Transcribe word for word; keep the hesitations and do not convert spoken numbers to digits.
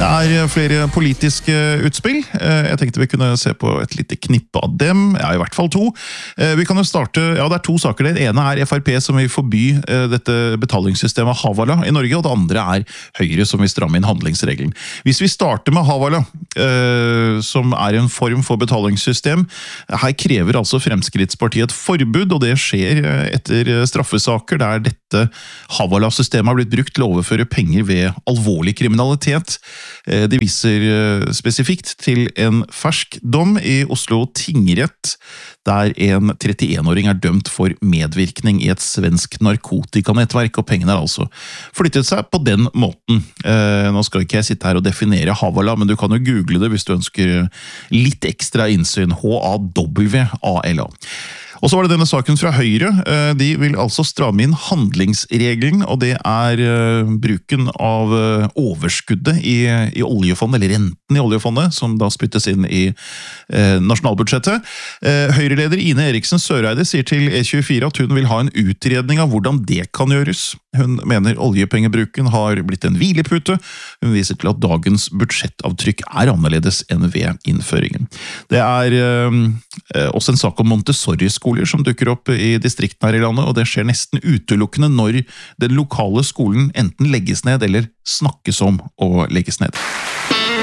Det er flere politiske utspill. Jeg tenkte vi kunne se på et lite knippe av dem, ja, i hvert fall to. Vi kan jo starte, ja, det er to saker. Det ene er F R P som vil forby dette betalingssystemet Havala i Norge, og det andre er Høyre som vil stramme inn handlingsregelen. Hvis vi starter med Havala, som er en form for betalingssystem, her krever altså Fremskrittspartiet et forbud, og det skjer etter straffesaker der dette Havala-systemet har blitt brukt til å overføre penger ved alvorlig kriminalitet. De viser spesifikt til en fersk dom i Oslo tingrett, der en trettién-åring er dømt for medvirkning i et svensk narkotikanettverk, og pengene har altså flyttet seg på den måten. Nå skal ikke jeg sitte her og definere Havala, men du kan jo google det hvis du ønsker litt ekstra innsyn. H A W A L A. Og så var det denne saken fra Høyre. De vil altså stramme inn handlingsregelen, og det er bruken av overskuddet i, i oljefondet, eller renten i oljefondet, som da spyttes inn i eh, nasjonalbudsjettet. Eh, Høyre-leder Ine Eriksen Søreide sier til E tjuefire at hun vil ha en utredning av hvordan det kan gjøres. Hun mener oljepengebruken har blitt en hvilepute. Hun viser til at dagens budsjettavtrykk er annerledes enn ved innføringen. Det er eh, også en sak om Montessori-skolen som dukker opp i distriktene her i landet, og det skjer nesten utelukkende når den lokale skolen enten legges ned eller snakkes om å legges ned.